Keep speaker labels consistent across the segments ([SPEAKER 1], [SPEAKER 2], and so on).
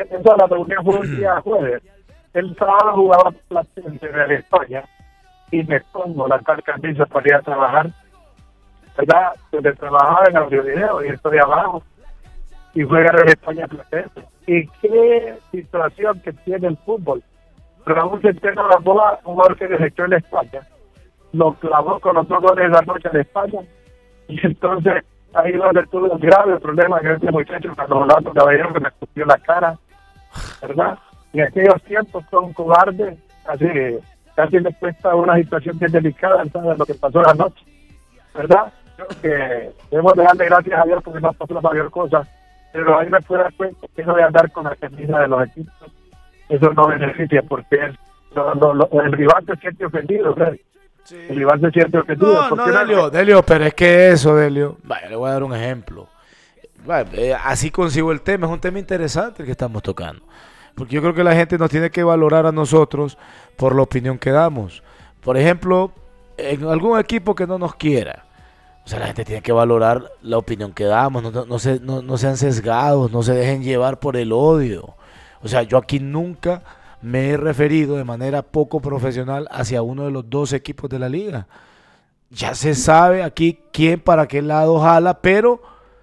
[SPEAKER 1] esa la reunión fue un día jueves. El sábado jugaba Platense de España y me pongo la tal camisa para ir a trabajar, ¿verdad? Donde trabajaba en Audiovideo y estoy abajo y juega en España Platense. Y qué situación que tiene el fútbol. Raúl Centeno la bola, un jugador que defectó en España, lo clavó con los 2 goles de la noche en España, y entonces ahí donde tuvo un grave problema que este muchacho cuando Rolando Caballero que me escupió la cara, ¿verdad? Y en aquellos tiempos son cobardes, casi les cuesta una situación bien delicada, ¿sabes? Lo que pasó la noche, ¿verdad? Creo que debemos dejarle gracias a Dios porque no pasó la mayor cosa, pero ahí me puedo dar cuenta que no voy a andar con la camisa de los equipos. Eso no beneficia porque el rival se siente ofendido, ¿verdad? Sí. El rival se siente ofendido.
[SPEAKER 2] No, Delio, pero es que eso, Delio, vaya, le voy a dar un ejemplo. Vaya, así consigo el tema, es un tema interesante el que estamos tocando. Porque yo creo que la gente nos tiene que valorar a nosotros por la opinión que damos. Por ejemplo, en algún equipo que no nos quiera, o sea, la gente tiene que valorar la opinión que damos, no sean sesgados, no se dejen llevar por el odio. O sea, yo aquí nunca me he referido de manera poco profesional hacia uno de los 2 equipos de la liga. Ya se sabe aquí quién para qué lado jala, pero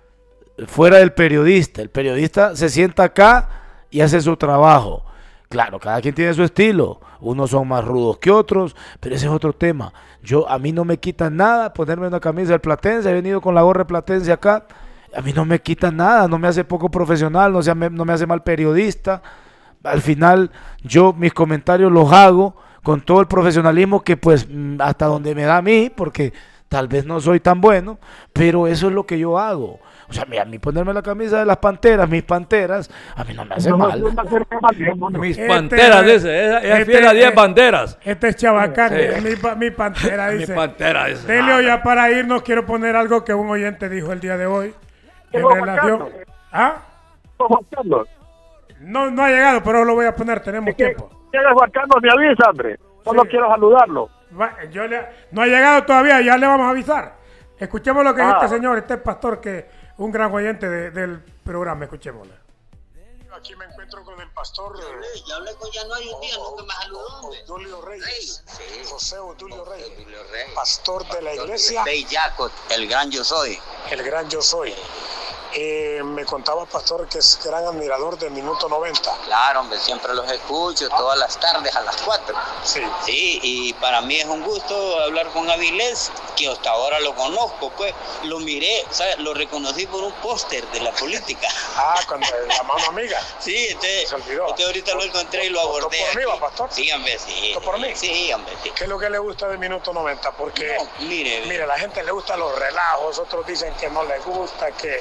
[SPEAKER 2] fuera del periodista. El periodista se sienta acá y hace su trabajo. Claro, cada quien tiene su estilo. Unos son más rudos que otros, pero ese es otro tema. A mí no me quita nada ponerme una camisa del Platense. He venido con la gorra de Platense acá. A mí no me quita nada, no me hace poco profesional, no me hace mal periodista. Al final, yo mis comentarios los hago con todo el profesionalismo que pues hasta donde me da a mí, porque tal vez no soy tan bueno, pero eso es lo que yo hago. O sea, a mí ponerme la camisa de las Panteras, mis Panteras, a mí no me hace mal.
[SPEAKER 3] Mis Panteras, dice, ella fiel a 10 banderas.
[SPEAKER 4] Este es Chabacán, sí. mi Pantera, dice.
[SPEAKER 3] Mi Pantera, dice.
[SPEAKER 4] Delio, ya para irnos quiero poner algo que un oyente dijo el día de hoy. En relación... ¿Ah?
[SPEAKER 1] Juan Carlos.
[SPEAKER 4] No ha llegado, pero lo voy a poner, tenemos tiempo.
[SPEAKER 1] Llega Juan Carlos, me avisa, hombre. Solo quiero saludarlo.
[SPEAKER 4] No ha llegado todavía, ya le vamos a avisar. Escuchemos lo que dice este señor, este pastor, que es un gran oyente del programa. Escuchémoslo.
[SPEAKER 5] Aquí me encuentro con el pastor.
[SPEAKER 6] Ya hablé con Januario un día, nunca me saludó.
[SPEAKER 5] Odulio Reyes.
[SPEAKER 6] Sí.
[SPEAKER 5] José Odulio Reyes. Pastor de la iglesia.
[SPEAKER 6] Bellaco, el gran yo soy.
[SPEAKER 5] El gran yo soy. Me contaba, pastor, que es gran admirador de Minuto 90.
[SPEAKER 6] Claro, hombre, siempre los escucho todas las tardes a las 4.
[SPEAKER 5] Sí.
[SPEAKER 6] Sí, y para mí es un gusto hablar con Avilés, que hasta ahora lo conozco, pues. Lo miré, ¿sabes? Lo reconocí por un póster de la política.
[SPEAKER 5] Cuando la mano amiga.
[SPEAKER 6] Sí, se olvidó. Ahorita lo encontré y lo abordé.
[SPEAKER 5] ¿Por mí, pastor?
[SPEAKER 6] Sí, hombre, sí.
[SPEAKER 5] ¿Por mí?
[SPEAKER 6] Sí, hombre, sí.
[SPEAKER 5] ¿Qué es lo que le gusta de Minuto 90? Porque,
[SPEAKER 6] mire,
[SPEAKER 5] a la gente le gustan los relajos, otros dicen que no les gusta, que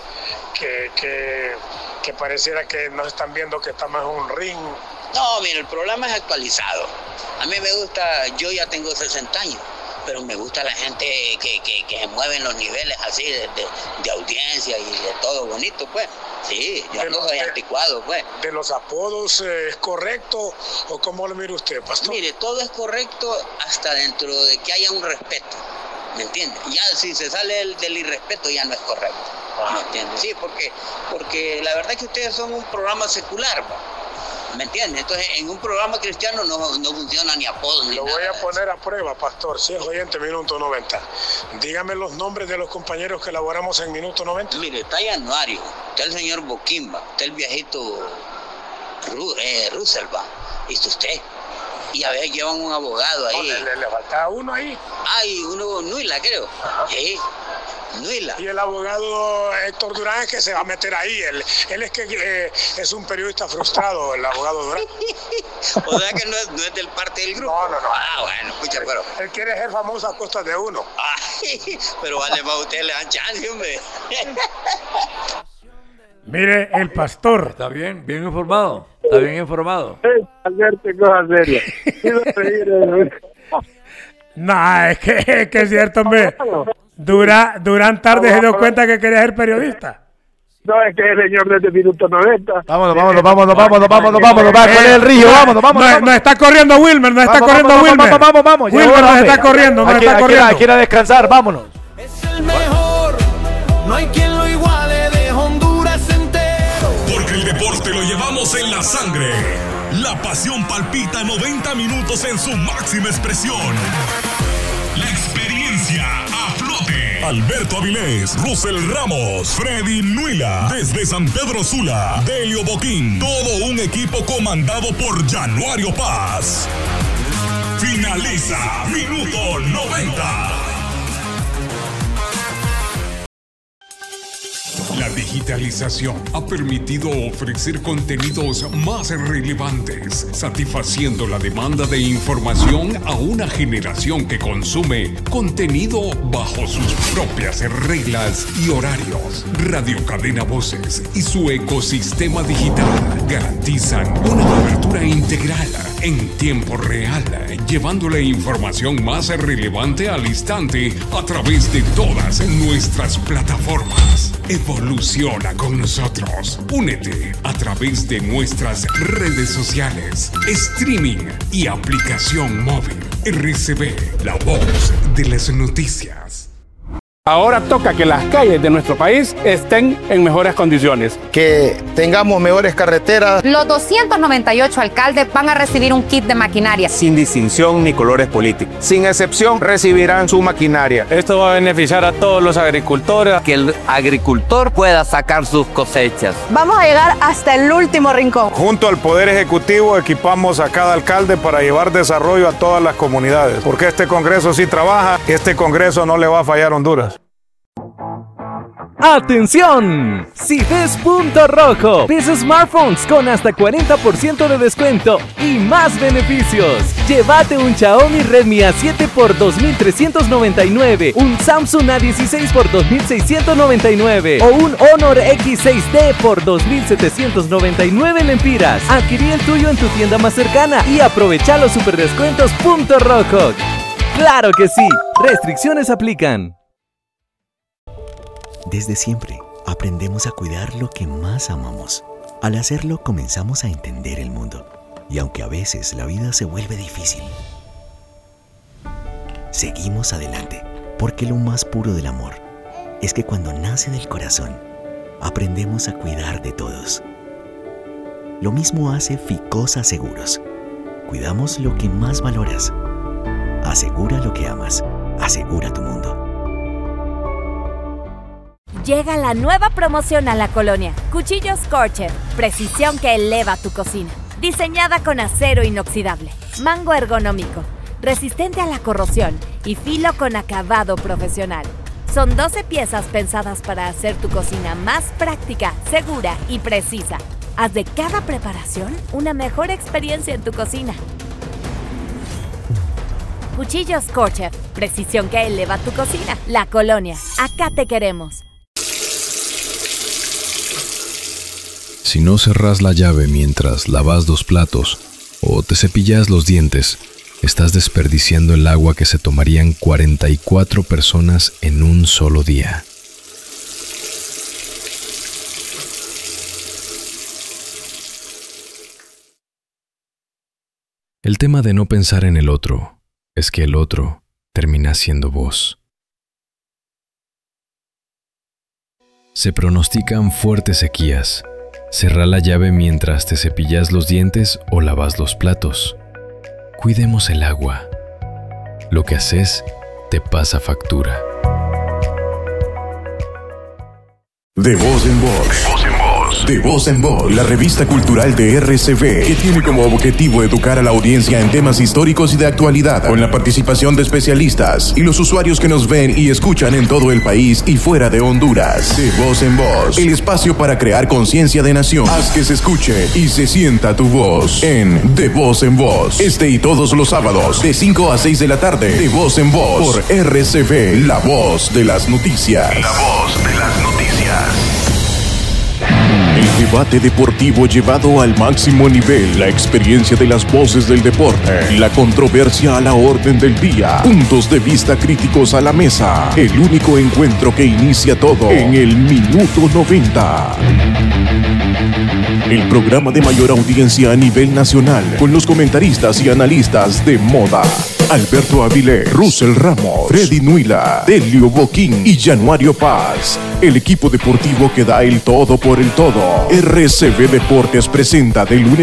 [SPEAKER 5] pareciera que nos están viendo que estamos en un ring.
[SPEAKER 6] No, mire, el programa es actualizado. A mí me gusta, yo ya tengo 60 años, pero me gusta la gente que se mueve en los niveles así de audiencia y de todo bonito, pues. Sí, yo no soy anticuado, pues.
[SPEAKER 5] ¿De los apodos es correcto o cómo lo mira usted, pastor?
[SPEAKER 6] Mire, todo es correcto hasta dentro de que haya un respeto, ¿me entiende? Ya si se sale del irrespeto ya no es correcto, ¿me entiende? Sí, porque la verdad es que ustedes son un programa secular, ¿me entiende? Entonces en un programa cristiano no funciona ni apodo ni
[SPEAKER 5] nada.
[SPEAKER 6] Lo
[SPEAKER 5] voy a poner a prueba, pastor, si es oyente Minuto 90. Dígame los nombres de los compañeros que elaboramos en Minuto 90.
[SPEAKER 6] Mire, está Januario, está el señor Boquimba, está el viejito Roosevelt, y usted. Y a ver, llevan un abogado ahí.
[SPEAKER 5] Le faltaba uno ahí.
[SPEAKER 6] Uno Nuila, creo. Sí, Nuila.
[SPEAKER 5] Y el abogado Héctor Durán es que se va a meter ahí. Él es que es un periodista frustrado, el abogado Durán.
[SPEAKER 6] O sea que no es del parte del grupo.
[SPEAKER 5] No.
[SPEAKER 6] Bueno, escucha, pero...
[SPEAKER 5] Él quiere ser famoso a costa de uno.
[SPEAKER 6] Pero vale, más ustedes le dan chance, hombre.
[SPEAKER 4] Mire, el pastor.
[SPEAKER 3] Está bien informado. Está bien informado.
[SPEAKER 1] Alberto, cosa seria.
[SPEAKER 4] No, es que es cierto, hombre. Durán tarde se dio cuenta que quería ser periodista.
[SPEAKER 1] No, es que el señor desde Minuto 90.
[SPEAKER 2] Vámonos, ¿cuál es el río? Vámonos.
[SPEAKER 4] Nos está corriendo Wilmer,
[SPEAKER 2] Vamos.
[SPEAKER 4] Wilmer nos está corriendo,
[SPEAKER 2] Quiere descansar, vámonos.
[SPEAKER 7] Es el mejor, no hay quien lo iguale de Honduras entero.
[SPEAKER 8] Porque el deporte lo llevamos en la la sangre. La pasión palpita 90 minutos en su máxima expresión. La experiencia a flote. Alberto Avilés, Russell Ramos, Freddy Nuila, desde San Pedro Sula, Delio Boquín, todo un equipo comandado por Januario Paz. Finaliza minuto 90.
[SPEAKER 9] La digitalización ha permitido ofrecer contenidos más relevantes, satisfaciendo la demanda de información a una generación que consume contenido bajo sus propias reglas y horarios. Radio Cadena Voces y su ecosistema digital garantizan una cobertura integral en tiempo real, llevando la información más relevante al instante a través de todas nuestras plataformas. Evoluciona con nosotros. Únete a través de nuestras redes sociales, streaming y aplicación móvil. RCB, la voz de las noticias.
[SPEAKER 10] Ahora toca que las calles de nuestro país estén en mejores condiciones.
[SPEAKER 11] Que tengamos mejores carreteras.
[SPEAKER 12] Los 298 alcaldes van a recibir un kit de maquinaria.
[SPEAKER 13] Sin distinción ni colores políticos.
[SPEAKER 11] Sin excepción recibirán su maquinaria.
[SPEAKER 10] Esto va a beneficiar a todos los agricultores.
[SPEAKER 14] Que el agricultor pueda sacar sus cosechas.
[SPEAKER 15] Vamos a llegar hasta el último rincón.
[SPEAKER 16] Junto al Poder Ejecutivo equipamos a cada alcalde para llevar desarrollo a todas las comunidades. Porque este Congreso sí trabaja, este Congreso no le va a fallar a Honduras.
[SPEAKER 17] ¡Atención! Si ves punto rojo, ves smartphones con hasta 40% de descuento y más beneficios. Llévate un Xiaomi Redmi A7 por 2.399, un Samsung A16 por 2.699 o un Honor X6D por 2.799 lempiras. Adquirí el tuyo en tu tienda más cercana y aprovecha los super descuentos punto rojo. ¡Claro que sí! Restricciones aplican.
[SPEAKER 18] Desde siempre, aprendemos a cuidar lo que más amamos. Al hacerlo, comenzamos a entender el mundo. Y aunque a veces la vida se vuelve difícil, seguimos adelante, porque lo más puro del amor es que cuando nace del corazón, aprendemos a cuidar de todos. Lo mismo hace Ficosa Seguros. Cuidamos lo que más valoras. Asegura lo que amas. Asegura tu mundo.
[SPEAKER 19] Llega la nueva promoción a la colonia. Cuchillos Scorcher, precisión que eleva tu cocina. Diseñada con acero inoxidable, mango ergonómico, resistente a la corrosión y filo con acabado profesional. Son 12 piezas pensadas para hacer tu cocina más práctica, segura y precisa. Haz de cada preparación una mejor experiencia en tu cocina. Cuchillos Scorcher, precisión que eleva tu cocina. La colonia, acá te queremos.
[SPEAKER 20] Si no cerrás la llave mientras lavas los platos o te cepillas los dientes, estás desperdiciando el agua que se tomarían 44 personas en un solo día. El tema de no pensar en el otro es que el otro termina siendo vos. Se pronostican fuertes sequías. Cerrá la llave mientras te cepillas los dientes o lavas los platos. Cuidemos el agua. Lo que haces te pasa factura.
[SPEAKER 8] De voz en voz. De voz en voz. La revista cultural de RCB, que tiene como objetivo educar a la audiencia en temas históricos y de actualidad, con la participación de especialistas y los usuarios que nos ven y escuchan en todo el país y fuera de Honduras. De voz en voz. El espacio para crear conciencia de nación. Haz que se escuche y se sienta tu voz en De voz en voz. Este y todos los sábados, de 5 a 6 de la tarde. De voz en voz. Por RCB, la voz de las noticias. La voz de las noticias. El debate deportivo llevado al máximo nivel, la experiencia de las voces del deporte, la controversia a la orden del día, puntos de vista críticos a la mesa, el único encuentro que inicia todo en el minuto 90. El programa de mayor audiencia a nivel nacional, con los comentaristas y analistas de moda, Alberto Avilés, Russell Ramos, Freddy Nuila, Delio Boquín y Januario Paz. El equipo deportivo que da el todo por el todo. RCB Deportes presenta de lunes